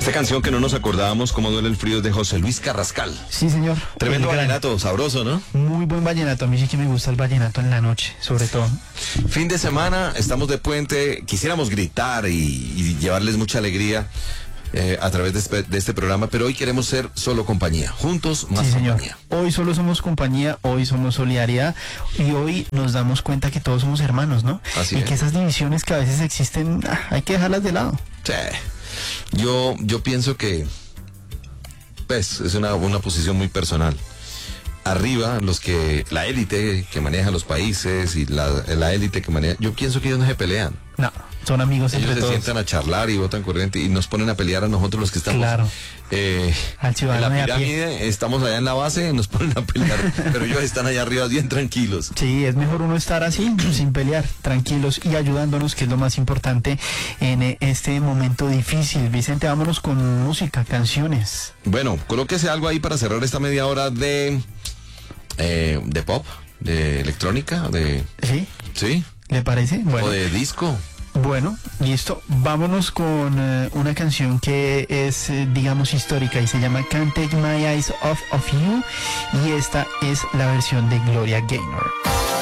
Esta canción que no nos acordábamos, Cómo duele el frío, es de José Luis Carrascal. Sí, señor. Tremendo vallenato, sabroso, ¿no? Muy buen vallenato. A mí sí que me gusta el vallenato en la noche, sobre todo. Fin de semana, estamos de puente. Quisiéramos gritar y llevarles mucha alegría a través de este programa, pero hoy queremos ser solo compañía. Juntos, más sí, señor. compañía. Hoy solo somos compañía, hoy somos solidaridad y hoy nos damos cuenta que todos somos hermanos, ¿no? Así y es. que esas divisiones que a veces existen, hay que dejarlas de lado. Sí. Yo pienso que pues es una posición muy personal. Arriba, la élite que maneja los países y la élite que maneja, yo pienso que ellos no se pelean. No, son amigos Ellos entre se todos. sientan a charlar y votan corriente y nos ponen a pelear a nosotros los que estamos Claro. Al en ciudadano la de a pie. pirámide, estamos allá en la base, nos ponen a pelear, pero ellos están allá arriba bien tranquilos. Sí, es mejor uno estar así, sin pelear, tranquilos y ayudándonos, que es lo más importante en este momento difícil. Vicente, vámonos con música, canciones. Bueno, colóquese algo ahí para cerrar esta media hora de pop, de electrónica, ¿Sí? ¿sí? ¿Le parece? Bueno. O de disco. Bueno, listo. Vámonos con una canción que es, digamos, histórica y se llama Can't Take My Eyes Off of You, y esta es la versión de Gloria Gaynor.